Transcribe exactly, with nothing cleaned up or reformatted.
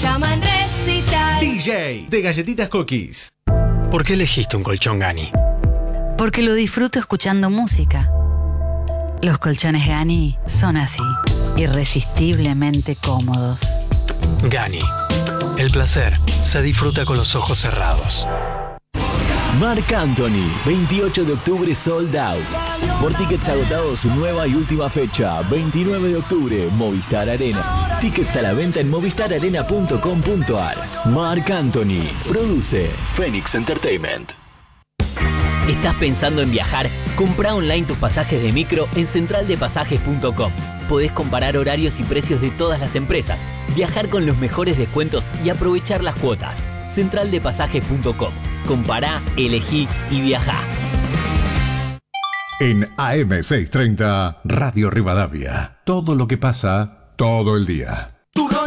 llaman Recital. D J de Galletitas Cookies. ¿Por qué elegiste un colchón Gani? Porque lo disfruto escuchando música. Los colchones Gani son así, irresistiblemente cómodos. Gani. El placer se disfruta con los ojos cerrados. Marc Anthony, veintiocho de octubre sold out. Por tickets agotados, su nueva y última fecha, veintinueve de octubre, Movistar Arena. Tickets a la venta en movistar arena punto com punto a r. Marc Anthony, produce Phoenix Entertainment. ¿Estás pensando en viajar? Comprá online tus pasajes de micro en central de pasajes punto com. Podés comparar horarios y precios de todas las empresas, viajar con los mejores descuentos y aprovechar las cuotas. central de pasajes punto com. Compará, elegí y viajá. En A M seiscientos treinta, Radio Rivadavia. Todo lo que pasa, todo el día.